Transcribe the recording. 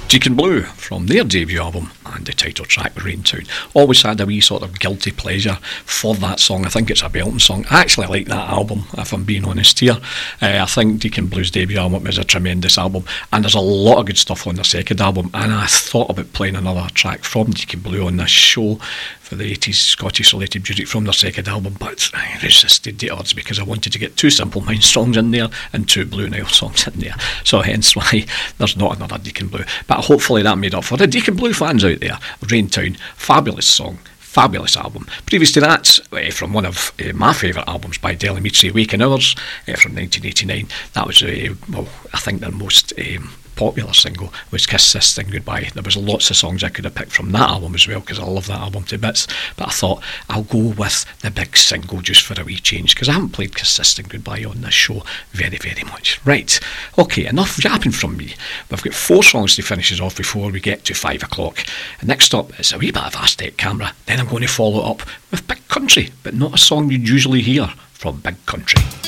Deacon Blue from their debut album and the title track Raintown. Always had a wee sort of guilty pleasure for that song. I think it's a belting song. I actually like that album, if I'm being honest here. I think Deacon Blue's debut album is a tremendous album, and there's a lot of good stuff on their second album, and I thought about playing another track from Deacon Blue on this show for the 80s Scottish related music from their second album, but I resisted the odds because I wanted to get 2 Simple Minds songs in there and 2 Blue Nile songs in there, so hence why there's not another Deacon Blue. But hopefully that made up for the Deacon Blue fans out there. Raintown, fabulous song, fabulous album. Previous to that, from one of my favourite albums by Del Amitri, Waking Hours, from 1989, that was, I think their most popular single was Kiss Sisting Goodbye. There was lots of songs I could have picked from that album as well, because I love that album to bits, but I thought I'll go with the big single just for a wee change, because I haven't played Kiss Sisting Goodbye on this show very, very much. Right, okay, enough yapping from me. We've got 4 songs to finish us off before we get to 5 o'clock. And next up is a wee bit of Aztec Camera, then I'm going to follow it up with Big Country, but not a song you'd usually hear from Big Country.